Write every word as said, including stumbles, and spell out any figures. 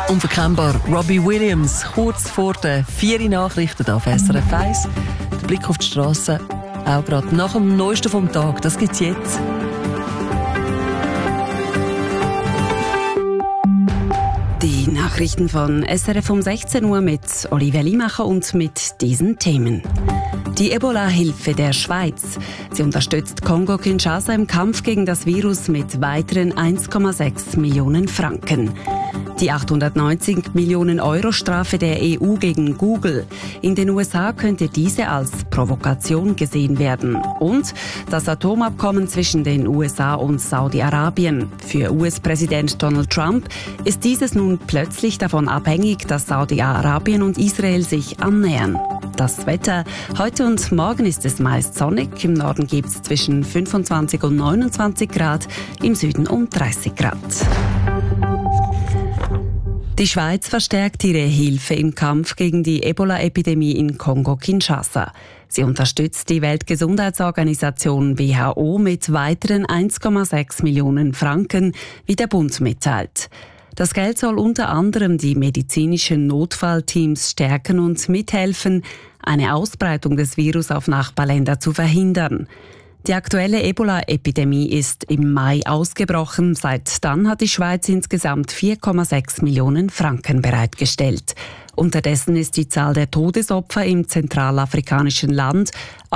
Unverkennbar Robbie Williams, kurz vor den vier Nachrichten auf S R F eins. Der Blick auf die Straße, auch gerade nach dem Neuesten vom Tag, das gibt's jetzt. Die Nachrichten von S R F um sechzehn Uhr mit Olivia Limacher und mit diesen Themen. Die Ebola-Hilfe der Schweiz. Sie unterstützt Kongo-Kinshasa im Kampf gegen das Virus mit weiteren eins Komma sechs Millionen Franken. Die achthundertneunzig Millionen Euro Strafe der E U gegen Google. In den U S A könnte diese als Provokation gesehen werden. Und das Atomabkommen zwischen den U S A und Saudi-Arabien. Für U S-Präsident Donald Trump ist dieses nun plötzlich davon abhängig, dass Saudi-Arabien und Israel sich annähern. Das Wetter. Heute und morgen ist es meist sonnig. Im Norden gibt es zwischen fünfundzwanzig und neunundzwanzig Grad, im Süden um dreißig Grad. Die Schweiz verstärkt ihre Hilfe im Kampf gegen die Ebola-Epidemie in Kongo-Kinshasa. Sie unterstützt die Weltgesundheitsorganisation W H O mit weiteren eins Komma sechs Millionen Franken, wie der Bund mitteilt. Das Geld soll unter anderem die medizinischen Notfallteams stärken und mithelfen, eine Ausbreitung des Virus auf Nachbarländer zu verhindern. Die aktuelle Ebola-Epidemie ist im Mai ausgebrochen. Seit dann hat die Schweiz insgesamt vier Komma sechs Millionen Franken bereitgestellt. Unterdessen ist die Zahl der Todesopfer im zentralafrikanischen Land